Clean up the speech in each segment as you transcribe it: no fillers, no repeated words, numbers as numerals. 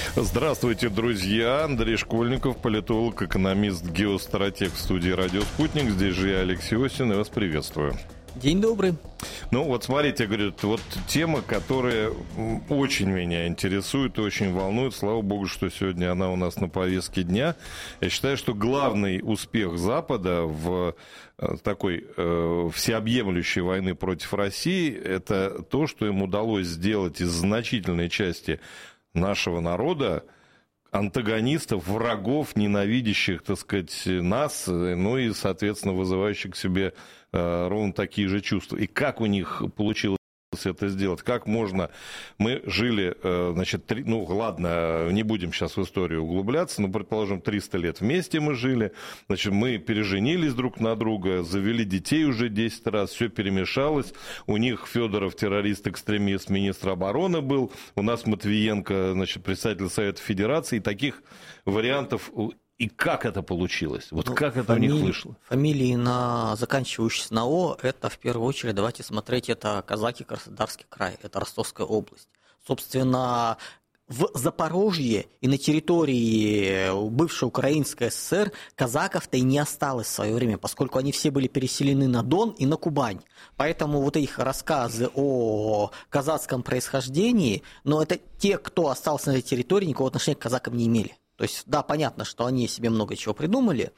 Здравствуйте, друзья. Андрей Школьников, политолог, экономист, геостратег в студии «Радио Спутник». Здесь же я, Алексей Осин, и вас приветствую. День добрый. Ну вот смотрите, говорят, вот тема, которая очень меня интересует и очень волнует. Слава богу, что сегодня она у нас на повестке дня. Я считаю, что главный успех Запада в такой всеобъемлющей войны против России, это то, что им удалось сделать из значительной части нашего народа антагонистов, врагов, ненавидящих, так сказать, нас, ну и, соответственно, вызывающих к себе ровно такие же чувства. И как у них получилось это сделать? Как можно... Мы жили, значит, ну, ладно, не будем сейчас в историю углубляться, но, предположим, 300 лет вместе мы жили, значит, мы переженились друг на друга, завели детей уже 10 раз, все перемешалось. У них Федоров террорист-экстремист, министр обороны был, у нас Матвиенко, значит, председатель Совета Федерации, и таких вариантов... И как это получилось? Вот как это у них вышло? Фамилии, заканчивающиеся на «о», это в первую очередь, давайте смотреть, это казаки, Краснодарский край, это Ростовская область. Собственно, в Запорожье и на территории бывшей Украинской ССР казаков-то и не осталось в свое время, поскольку они все были переселены на Дон и на Кубань. Поэтому вот их рассказы о казацком происхождении, но это те, кто остался на этой территории, никакого отношения к казакам не имели. То есть, да, понятно, что они себе много чего придумали.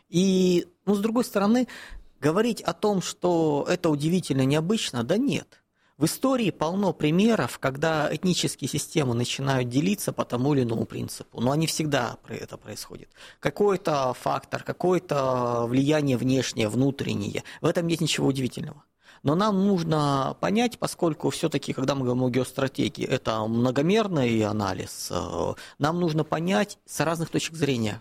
И, с другой стороны, говорить о том, что это удивительно, необычно, да нет. В истории полно примеров, когда этнические системы начинают делиться по тому или иному принципу. Но не всегда это происходит. Какой-то фактор, какое-то влияние внешнее, внутреннее. В этом нет ничего удивительного. Но нам нужно понять, поскольку все-таки, когда мы говорим о геостратегии, это многомерный анализ, нам нужно понять с разных точек зрения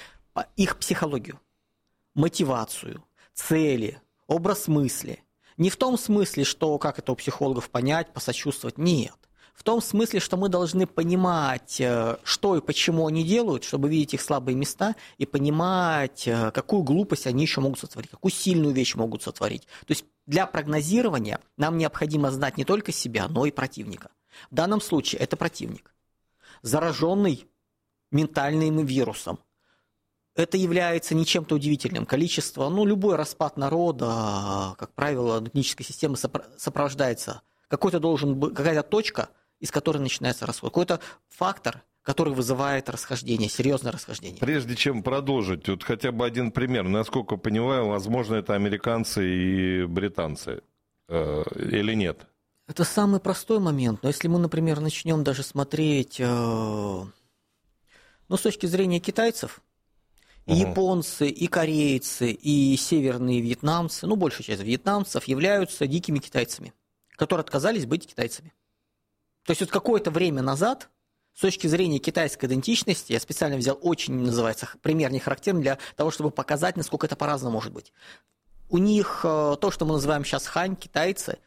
их психологию, мотивацию, цели, образ мысли. Не в том смысле, что как это у психологов понять, посочувствовать, нет. В том смысле, что мы должны понимать, что и почему они делают, чтобы видеть их слабые места и понимать, какую глупость они еще могут сотворить, какую сильную вещь могут сотворить. То есть для прогнозирования нам необходимо знать не только себя, но и противника. В данном случае это противник, зараженный ментальным вирусом. Это является не чем-то удивительным. Количество, любой распад народа, как правило, этнической системы сопровождается. Какая-то точка, из которой начинается расход. Какой-то фактор, который вызывает расхождение, серьезное расхождение. Прежде чем продолжить, вот хотя бы один пример. Насколько понимаю, возможно, это американцы и британцы. Или нет? Это самый простой момент. Но если мы, например, начнем даже смотреть с точки зрения китайцев, и японцы, и корейцы, и северные вьетнамцы, большая часть вьетнамцев являются дикими китайцами, которые отказались быть китайцами. То есть вот какое-то время назад, с точки зрения китайской идентичности, я специально взял называется, пример не характерный для того, чтобы показать, насколько это по-разному может быть. У них то, что мы называем сейчас хань, китайцы,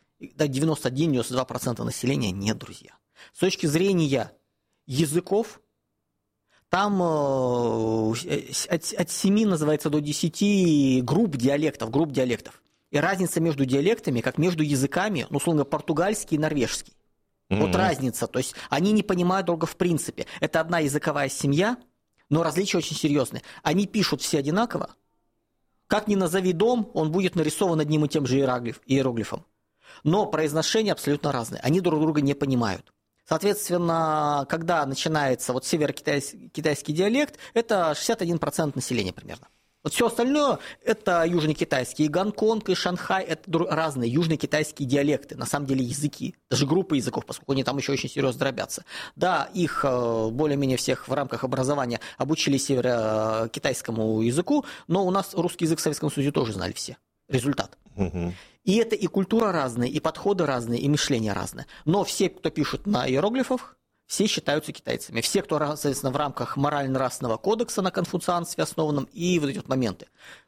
91-92% населения нет, друзья. С точки зрения языков, там от 7, называется, до 10 групп диалектов. И разница между диалектами, как между языками, условно, португальский и норвежский. Вот разница, то есть они не понимают друг друга в принципе. Это одна языковая семья, но различия очень серьезные. Они пишут все одинаково. Как ни назови дом, он будет нарисован одним и тем же иероглифом. Но произношения абсолютно разные. Они друг друга не понимают. Соответственно, когда начинается северокитайский диалект, это 61% населения примерно. Вот все остальное – это южнокитайский. И Гонконг, и Шанхай – это разные южнокитайские диалекты, на самом деле языки, даже группы языков, поскольку они там еще очень серьезно дробятся. Да, их более-менее всех в рамках образования обучили северокитайскому языку, но у нас русский язык в Советском Союзе тоже знали все. Результат. И это и культура разная, и подходы разные, и мышление разное. Но все, кто пишут на иероглифах, все считаются китайцами. Все, кто, соответственно, в рамках морально-нравственного кодекса на конфуцианстве основанном, и вот эти вот моменты.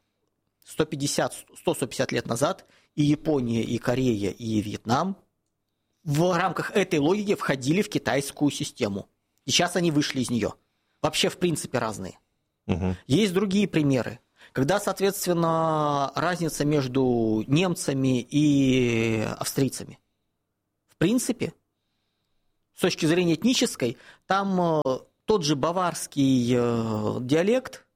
100-150 лет назад и Япония, и Корея, и Вьетнам в рамках этой логики входили в китайскую систему. И сейчас они вышли из нее. Вообще, в принципе, разные. Есть другие примеры. Когда, соответственно, разница между немцами и австрийцами. В принципе, с точки зрения этнической, там тот же баварский диалект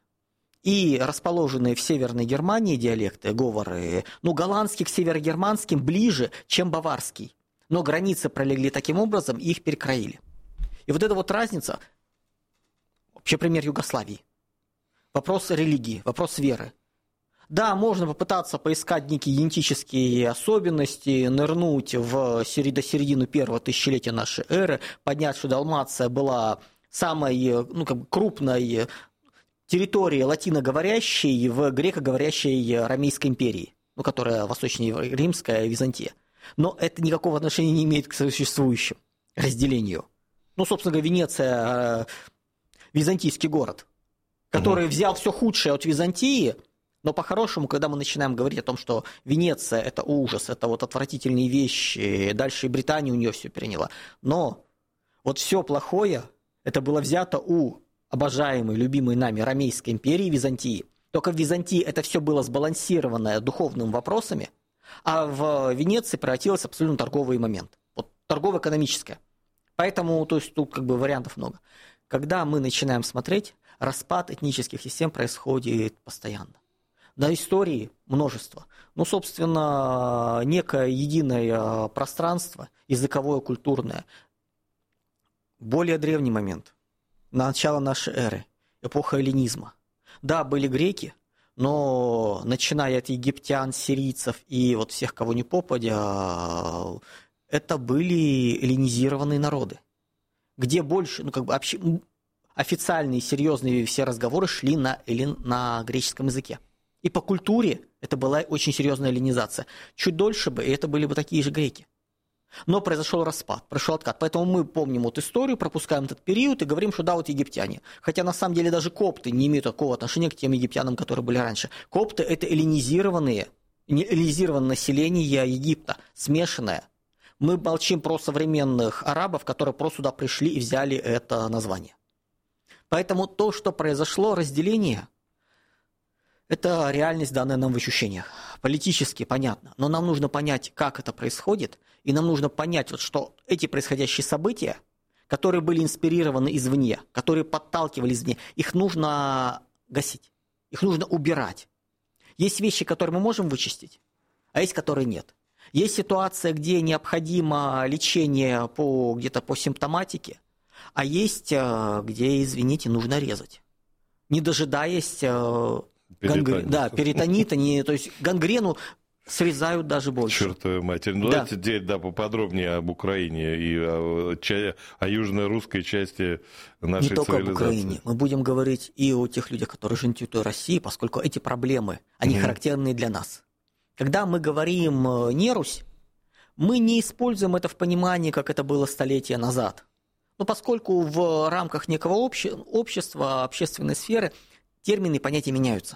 и расположенные в Северной Германии диалекты, говоры, голландский к северогерманским ближе, чем баварский. Но границы пролегли таким образом, и их перекроили. И вот эта вот разница, вообще пример Югославии. Вопрос религии, вопрос веры. Да, можно попытаться поискать некие генетические особенности, нырнуть до середины первого тысячелетия нашей эры, поднять, что Далмация была самой крупной территорией латиноговорящей в грекоговорящей Ромейской империи, которая восточно-римская Византия. Но это никакого отношения не имеет к существующему разделению. Собственно говоря, Венеция – византийский город, который взял все худшее от Византии, но по-хорошему, когда мы начинаем говорить о том, что Венеция – это ужас, это вот отвратительные вещи, дальше и Британия у нее все переняла, но вот все плохое – это было взято у обожаемой, любимой нами Ромейской империи Византии. Только в Византии это все было сбалансированное духовными вопросами, а в Венеции превратилось абсолютно торговый момент. Вот торгово-экономическое. Поэтому, тут вариантов много. Когда мы начинаем смотреть, распад этнических систем происходит постоянно. На истории множество. Собственно, некое единое пространство, языковое, культурное. Более древний момент. Начало нашей эры. Эпоха эллинизма. Да, были греки, но начиная от египтян, сирийцев и вот всех, кого не попадя, это были эллинизированные народы, где больше, официальные, серьезные все разговоры шли на греческом языке. И по культуре это была очень серьезная эллинизация. Чуть дольше бы, и это были бы такие же греки. Но произошел распад, прошел откат. Поэтому мы помним историю, пропускаем этот период и говорим, что да, египтяне. Хотя на самом деле даже копты не имеют такого отношения к тем египтянам, которые были раньше. Копты – это эллинизированное население Египта, смешанное. Мы молчим про современных арабов, которые просто сюда пришли и взяли это название. Поэтому то, что произошло, разделение, это реальность, данная нам в ощущениях. Политически понятно, но нам нужно понять, как это происходит, и нам нужно понять, что эти происходящие события, которые были инспирированы извне, которые подталкивали извне, их нужно гасить, их нужно убирать. Есть вещи, которые мы можем вычистить, а есть, которые нет. Есть ситуация, где необходимо лечение где-то по симптоматике, а есть, где, извините, нужно резать, не дожидаясь перитонита, то есть гангрену срезают даже больше. Чертова матерь. Давайте теперь поподробнее об Украине и о южно-русской части нашей цивилизации. Не только об Украине. Мы будем говорить и о тех людях, которые живут на территории России, поскольку эти проблемы, они характерны для нас. Когда мы говорим «не Русь», мы не используем это в понимании, как это было столетия назад. Поскольку в рамках некого общества, общественной сферы термины и понятия меняются.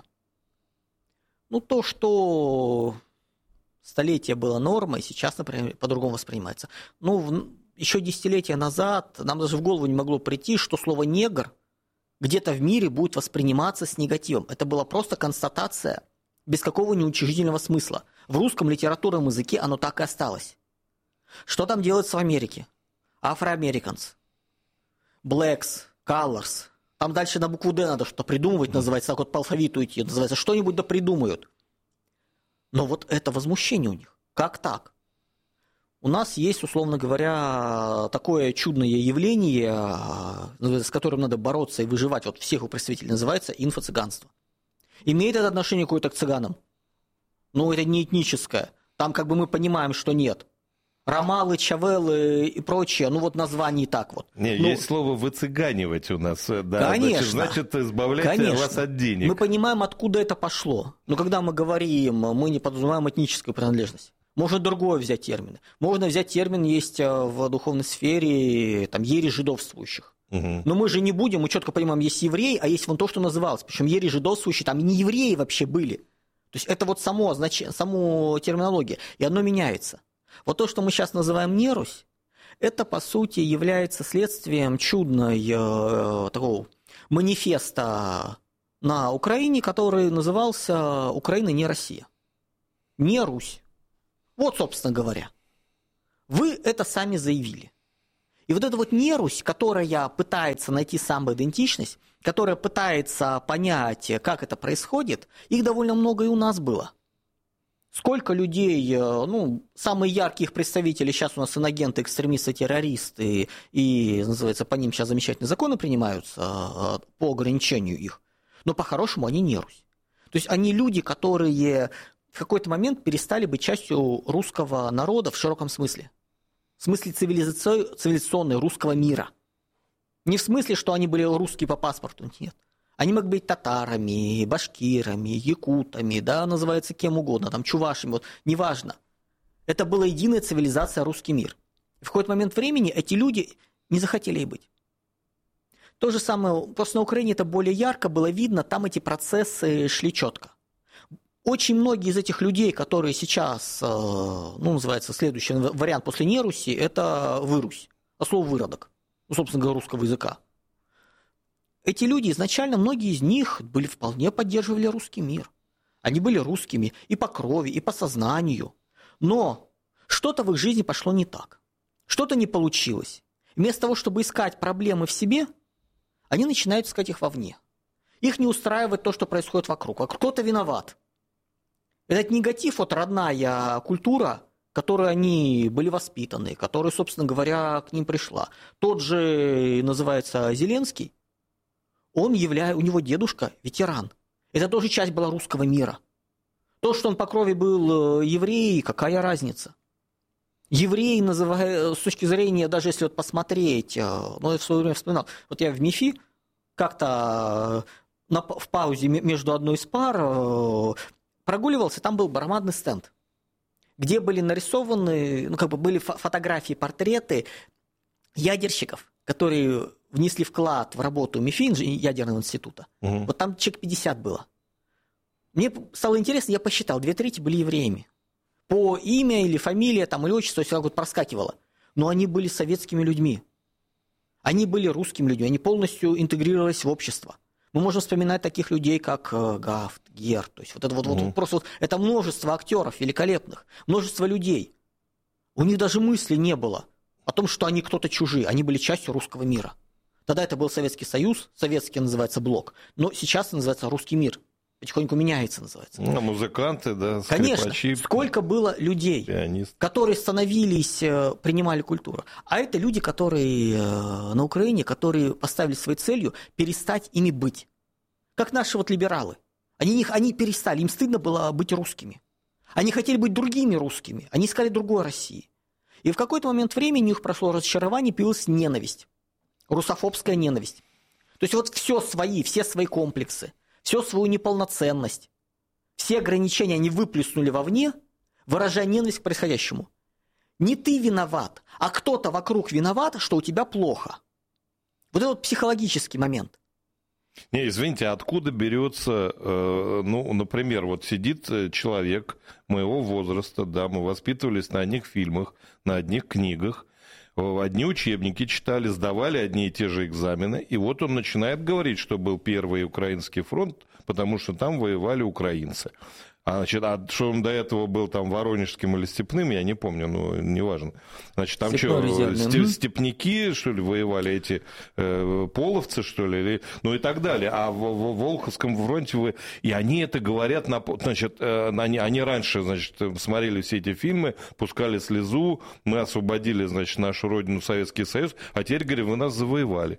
То, что столетия было нормой, сейчас, например, по-другому воспринимается. Еще десятилетия назад нам даже в голову не могло прийти, что слово «негр» где-то в мире будет восприниматься с негативом. Это была просто констатация без какого-нибудь уничижительного смысла. В русском литературном языке оно так и осталось. Что там делается в Америке? Afro-Americans, Blacks, Colors. Там дальше на букву «Д» надо что-то придумывать, называется, так вот по алфавиту идти, называется, что-нибудь да придумают. Но вот это возмущение у них. Как так? У нас есть, условно говоря, такое чудное явление, с которым надо бороться и выживать. Вот всех у представителей называется инфо-цыганство. Имеет это отношение какое-то к цыганам? Это не этническое. Там мы понимаем, что нет. Ромалы, чавелы и прочее, название так вот. Есть слово «выцыганивать» у нас. Да, конечно. Значит, избавлять вас от денег. Мы понимаем, откуда это пошло. Но когда мы говорим, мы не подразумеваем этническую принадлежность. Можно другое взять термин. Можно взять термин, есть в духовной сфере, ересь жидовствующих. Но мы же не будем, мы четко понимаем, есть евреи, а есть то, что называлось. Причем ересь жидовствующие, там не евреи вообще были. То есть это само терминология, и оно меняется. Вот то, что мы сейчас называем «нерусь», это, по сути, является следствием такого манифеста на Украине, который назывался «Украина не Россия». Не Русь. Вот, собственно говоря. Вы это сами заявили. И вот эта вот нерусь, которая пытается найти самоидентичность, которая пытается понять, как это происходит, их довольно много и у нас было. Сколько людей, самые яркие их представители сейчас у нас инагенты, экстремисты, террористы, и, называется, по ним сейчас замечательные законы принимаются по ограничению их. Но по-хорошему они не Русь. То есть они люди, которые в какой-то момент перестали быть частью русского народа в широком смысле. В смысле цивилизационной русского мира. Не в смысле, что они были русские по паспорту, нет. Они могли быть татарами, башкирами, якутами, да, называется кем угодно, там, чувашами, вот, неважно. Это была единая цивилизация, русский мир. И в какой-то момент времени эти люди не захотели ей быть. То же самое, просто на Украине это более ярко было видно, там эти процессы шли четко. Очень многие из этих людей, которые сейчас, называется, следующий вариант после неруси, это вырусь, от слова выродок, собственно говоря, русского языка. Эти люди изначально, многие из них вполне поддерживали русский мир. Они были русскими и по крови, и по сознанию. Но что-то в их жизни пошло не так. Что-то не получилось. Вместо того, чтобы искать проблемы в себе, они начинают искать их вовне. Их не устраивает то, что происходит вокруг. А кто-то виноват. Этот негатив, вот родная культура, которой они были воспитаны, которая, собственно говоря, к ним пришла. Тот же, называется, Зеленский, у него дедушка ветеран. Это тоже часть была русского мира. То, что он по крови был еврей, какая разница? Еврей, с точки зрения, даже если вот посмотреть, я в свое время вспоминал, вот я в МИФИ как-то в паузе между одной из пар прогуливался, там был баррикадный стенд, где были нарисованы, были фотографии, портреты ядерщиков, которые внесли вклад в работу МИФИ, ядерного института. Угу. Вот там человек 50 было. Мне стало интересно, я посчитал, 2/3 были евреями. По имя или фамилия, или отчество все вот проскакивало. Но они были советскими людьми. Они были русскими людьми, они полностью интегрировались в общество. Мы можем вспоминать таких людей, как Гафт, Гер. То есть просто это множество актеров великолепных, множество людей. У них даже мысли не было о том, что они кто-то чужие. Они были частью русского мира. Тогда это был Советский Союз, советский называется блок, но сейчас называется русский мир. Потихоньку меняется, называется. Музыканты, да, скрипачи. Конечно, сколько было людей, пианисты, которые становились, принимали культуру. А это люди, которые на Украине, которые поставили своей целью перестать ими быть. Как наши либералы. Они перестали, им стыдно было быть русскими. Они хотели быть другими русскими, они искали другой России. И в какой-то момент времени у них прошло разочарование, появилась ненависть. Русофобская ненависть. То есть все свои комплексы, всю свою неполноценность, все ограничения они выплеснули вовне, выражая ненависть к происходящему. Не ты виноват, а кто-то вокруг виноват, что у тебя плохо. Вот это психологический момент. Не, извините, откуда берется, например, сидит человек моего возраста, да, мы воспитывались на одних фильмах, на одних книгах, одни учебники читали, сдавали одни и те же экзамены, и вот он начинает говорить, что был Первый Украинский фронт, потому что там воевали украинцы. А что он до этого был там Воронежским или Степным, я не помню, неважно. Значит, там степняки, что ли, воевали, эти половцы, что ли, и так далее. А в Волховском фронте и они это говорят, значит, они раньше, значит, смотрели все эти фильмы, пускали слезу, мы освободили, значит, нашу родину, Советский Союз, а теперь, говорят, вы нас завоевали.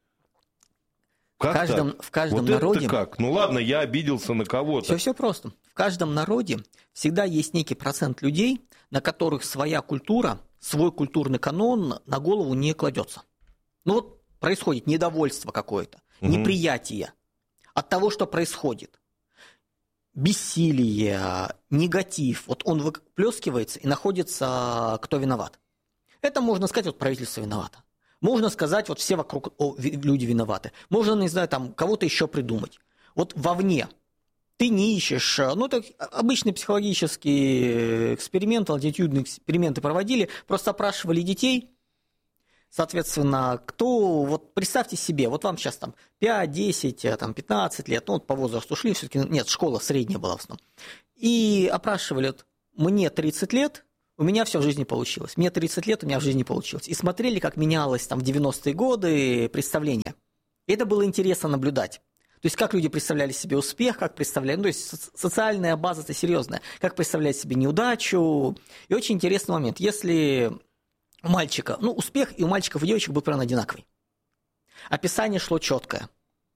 В каждом народе... Это как? Ладно, я обиделся на кого-то. Все просто. В каждом народе всегда есть некий процент людей, на которых своя культура, свой культурный канон на голову не кладется. Происходит недовольство какое-то, неприятие от того, что происходит. Бессилие, негатив. Он выплескивается, и находится, кто виноват. Это можно сказать, правительство виновато. Можно сказать, все вокруг люди виноваты. Можно, не знаю, кого-то еще придумать. Вовне ты не ищешь, это обычный психологический эксперимент, алтитюдные эксперименты проводили, просто опрашивали детей, соответственно, представьте себе, вам сейчас 5, 10, 15 лет, по возрасту шли, все-таки, нет, школа средняя была в основном, и опрашивали, мне 30 лет, У меня все в жизни получилось. Мне 30 лет, у меня в жизни получилось. И смотрели, как менялось там в 90-е годы представление. И это было интересно наблюдать. То есть, как люди представляли себе успех, как представляли... Ну, то есть, социальная база-то серьезная. Как представлять себе неудачу. И очень интересный момент. Если у мальчика... Ну, успех и у мальчиков и девочек был примерно одинаковый. Описание шло четкое.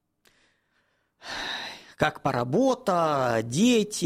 Как поработа, дети,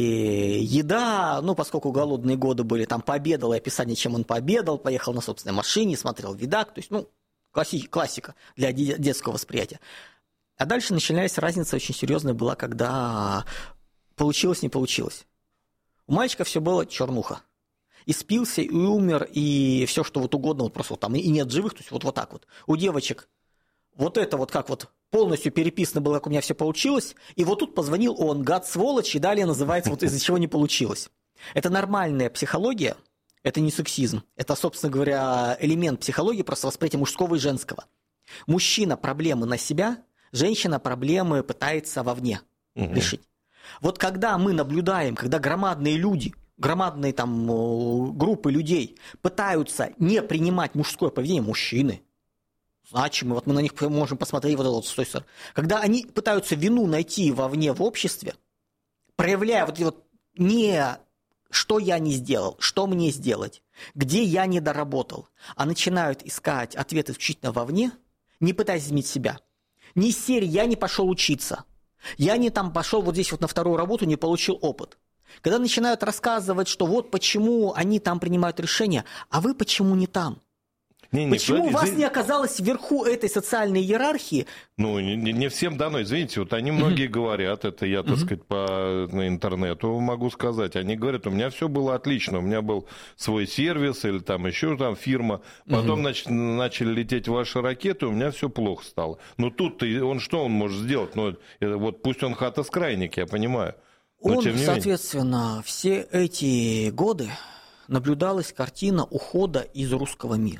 еда, ну, поскольку голодные годы были, там пообедал, и описание, чем он пообедал, поехал на собственной машине, смотрел видак, то есть, ну, классика для детского восприятия. А дальше началась разница очень серьезная была, когда получилось, не получилось. У мальчика все было чернуха. И спился, и умер, и все, что вот угодно, вот просто вот там и нет живых, то есть вот так вот. У девочек вот это вот как вот полностью переписано было, как у меня все получилось, и вот тут позвонил он, гад, сволочь, и далее называется вот из-за чего не получилось. Это нормальная психология, это не сексизм, это, собственно говоря, элемент психологии, просто восприятия мужского и женского. Мужчина проблемы на себя, женщина проблемы пытается вовне решить. Вот когда мы наблюдаем, когда громадные люди, громадные там группы людей пытаются не принимать мужское поведение, мужчины, значимые, вот мы на них можем посмотреть вот это вот с той стороны. Когда они пытаются вину найти вовне в обществе, проявляя вот эти вот не что я не сделал, что мне сделать, где я не доработал, а начинают искать ответы исключительно вовне, не пытаясь изменить себя. Не из серии «я не пошел учиться», «я не там пошел вот здесь вот на вторую работу, не получил опыт». Когда начинают рассказывать, что вот почему они там принимают решения, а вы почему не там? Почему вас не оказалось вверху этой социальной иерархии? Ну, не всем дано. Извините, вот они многие говорят, это я, так сказать, по интернету могу сказать, они говорят, у меня все было отлично, у меня был свой сервис или там еще там фирма, потом начали лететь ваши ракеты, у меня все плохо стало. Но тут-то он что он может сделать? Ну, вот пусть он хата-скрайник, я понимаю. Он, соответственно, все эти годы наблюдалась картина ухода из русского мира.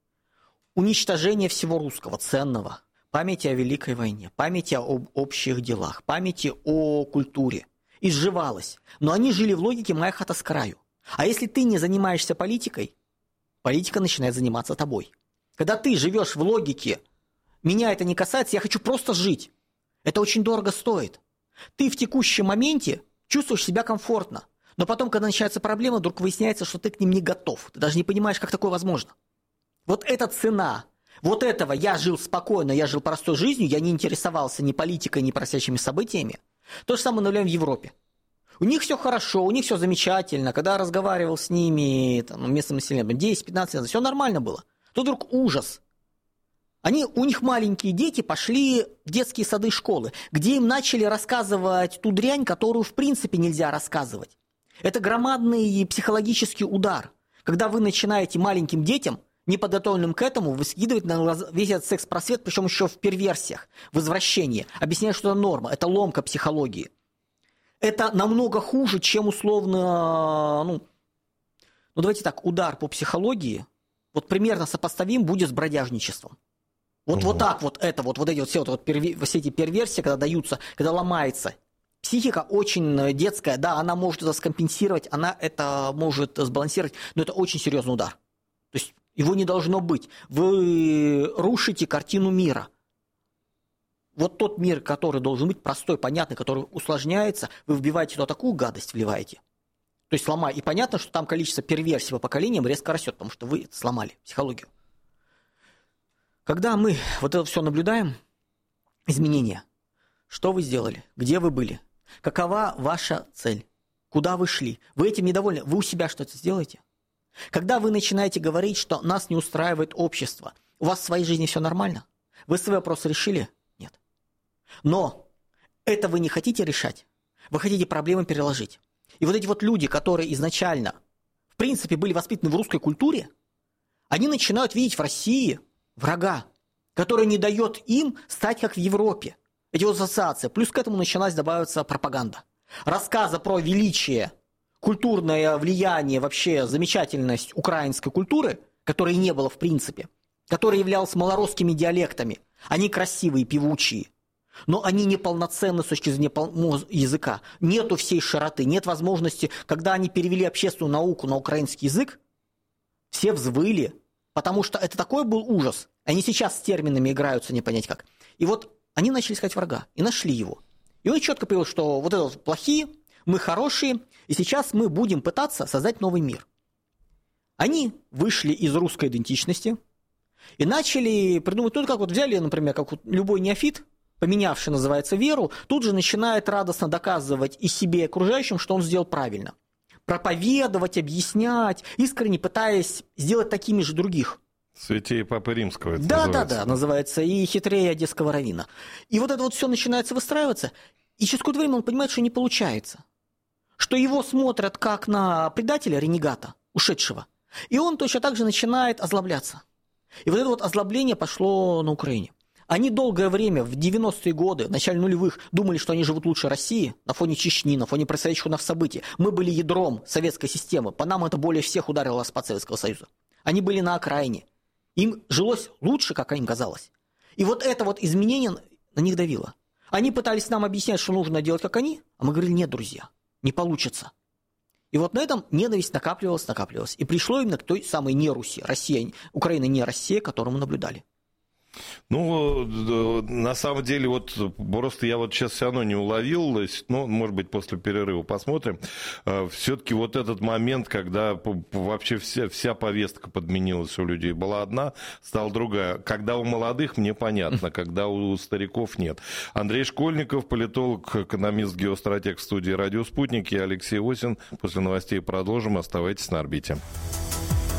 Уничтожение всего русского, ценного, памяти о Великой войне, памяти об общих делах, памяти о культуре. Изживалось. Но они жили в логике «моя хата с краю». А если ты не занимаешься политикой, политика начинает заниматься тобой. Когда ты живешь в логике «меня это не касается, я хочу просто жить», это очень дорого стоит. Ты в текущем моменте чувствуешь себя комфортно. Но потом, когда начинаются проблемы, вдруг выясняется, что ты к ним не готов. Ты даже не понимаешь, как такое возможно. Вот эта цена, вот этого я жил спокойно, я жил простой жизнью, я не интересовался ни политикой, ни происходящими событиями. То же самое наблюдаем в Европе. У них все хорошо, у них все замечательно. Когда я разговаривал с ними, там, местным населением, 10-15 лет назад, все нормально было. Тут вдруг ужас. У них маленькие дети пошли в детские сады и школы, где им начали рассказывать ту дрянь, которую в принципе нельзя рассказывать. Это громадный психологический удар. Когда вы начинаете маленьким детям, неподготовленным к этому, выскидывать на весь этот секс-просвет, причем еще в перверсиях, в извращении, объясняя, что это норма, это ломка психологии. Это намного хуже, чем условно, давайте так, удар по психологии, вот примерно сопоставим будет с бродяжничеством. Вот так вот это, вот эти вот все эти перверсии, когда даются, когда ломается. Психика очень детская, да, она может это скомпенсировать, она это может сбалансировать, но это очень серьезный удар. То есть его не должно быть. Вы рушите картину мира. Вот тот мир, который должен быть простой, понятный, который усложняется, вы вбиваете туда такую гадость, вливаете. То есть сломаете. И понятно, что там количество перверсий по поколениям резко растет, потому что вы сломали психологию. Когда мы вот это все наблюдаем, изменения, что вы сделали, где вы были, какова ваша цель, куда вы шли, вы этим недовольны, вы у себя что-то сделаете? Когда вы начинаете говорить, что нас не устраивает общество, у вас в своей жизни все нормально? Вы свои вопросы решили? Нет. Но это вы не хотите решать. Вы хотите проблемы переложить. И вот эти вот люди, которые изначально, в принципе, были воспитаны в русской культуре, они начинают видеть в России врага, который не дает им стать как в Европе. Эти вот ассоциации. Плюс к этому началась добавиться пропаганда. Рассказы про величие, культурное влияние, вообще замечательность украинской культуры, которой не было в принципе, которая являлась малоросскими диалектами, они красивые, певучие. Но они неполноценны с точки зрения языка. Нету всей широты, нет возможности, когда они перевели общественную науку на украинский язык, все взвыли, потому что это такой был ужас. Они сейчас с терминами играются, не понять как. И вот они начали искать врага, и нашли его. И он четко понял, что вот это вот плохие, мы хорошие, и сейчас мы будем пытаться создать новый мир. Они вышли из русской идентичности и начали придумать, ну, как вот взяли, например, как вот любой неофит, поменявший, называется, веру, тут же начинает радостно доказывать и себе, и окружающим, что он сделал правильно. Проповедовать, объяснять, искренне пытаясь сделать такими же других. Святее Папы Римского это называется. Да, называется, и хитрее одесского раввина. И вот это вот все начинается выстраиваться, и через какое-то время он понимает, что не получается. Что его смотрят как на предателя, ренегата, ушедшего. И он точно так же начинает озлобляться. И вот это вот озлобление пошло на Украине. Они долгое время, в 90-е годы, в начале нулевых, думали, что они живут лучше России на фоне Чечни, на фоне происходящих у нас событий. Мы были ядром советской системы. По нам это более всех ударило распад Советского Союза. Они были на окраине. Им жилось лучше, как им казалось. И вот это вот изменение на них давило. Они пытались нам объяснять, что нужно делать, как они, а мы говорили, нет, друзья, не получится. И вот на этом ненависть накапливалась. И пришло именно к той самой не-Руси. Россия, Украина не Россия, которую мы наблюдали. Ну, на самом деле, вот просто я вот сейчас все равно не уловил, ну, может быть, после перерыва посмотрим. Все-таки вот этот момент, когда вообще вся повестка подменилась у людей, была одна, стала другая. Когда у молодых, мне понятно, когда у стариков нет. Андрей Школьников, политолог, экономист, геостратег в студии «Радио Спутник», и Алексей Осин. После новостей продолжим. Оставайтесь на орбите.